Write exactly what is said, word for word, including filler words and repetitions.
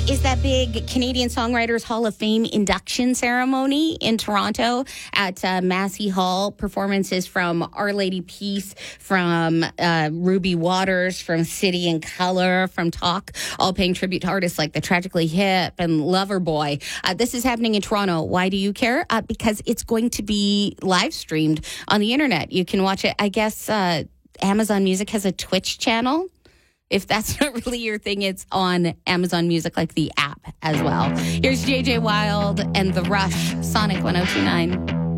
is that big Canadian Songwriters Hall of Fame induction ceremony in Toronto at uh, Massey Hall. Performances from Our Lady Peace, from uh, Ruby Waters, from City and Color, from Talk, all paying tribute to artists like The Tragically Hip and Loverboy. Uh, this is happening in Toronto. Why do you care? Uh, because it's going to be live streamed on the internet. You can watch it. I guess uh, Amazon Music has a Twitch channel. If that's not really your thing, it's on Amazon Music, like the app as well. Here's J J Wild and The Rush, Sonic one oh two nine.